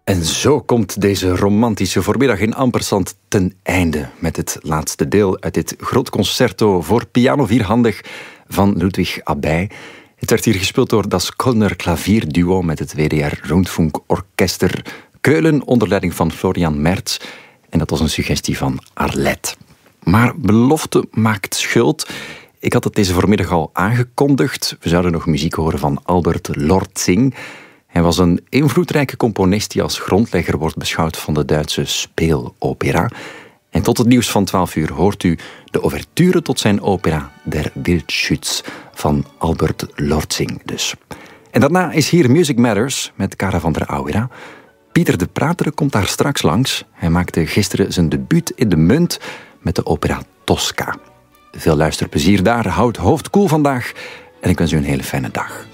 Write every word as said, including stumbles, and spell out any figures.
En zo komt deze romantische voormiddag in Ampersand ten einde met het laatste deel uit dit groot concerto voor piano vierhandig van Ludwig Abbey. Het werd hier gespeeld door Das Kölner Klavierduo met het W D R Rundfunk Orchester Keulen onder leiding van Florian Mertz. En dat was een suggestie van Arlette. Maar belofte maakt schuld. Ik had het deze voormiddag al aangekondigd. We zouden nog muziek horen van Albert Lortzing. Hij was een invloedrijke componist die als grondlegger wordt beschouwd van de Duitse speelopera. En tot het nieuws van twaalf uur hoort u de ouverture tot zijn opera Der Wildschütz van Albert Lortzing dus. En daarna is hier Music Matters met Cara van der Auwera. Pieter de Prater komt daar straks langs. Hij maakte gisteren zijn debuut in de Munt met de opera Tosca. Veel luisterplezier daar, houd hoofd koel vandaag en ik wens u een hele fijne dag.